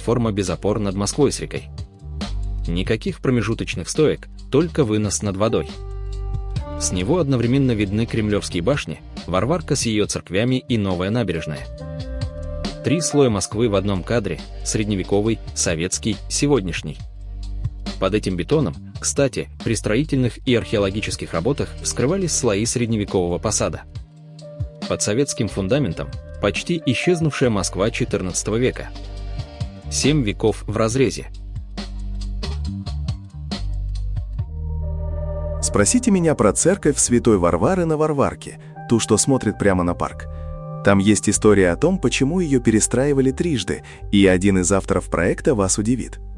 платформа без опор над Москвой с рекой. Никаких промежуточных стоек, только вынос над водой. С него одновременно видны Кремлевские башни, Варварка с ее церквями и Новая набережная. 3 слоя Москвы в одном кадре: средневековый, советский, сегодняшний. Под этим бетоном, кстати, при строительных и археологических работах вскрывались слои средневекового посада. Под советским фундаментом почти исчезнувшая Москва XIV века. 7 веков в разрезе. Спросите меня про церковь Святой Варвары на Варварке, ту, что смотрит прямо на парк. Там есть история о том, почему ее перестраивали трижды, и один из авторов проекта вас удивит.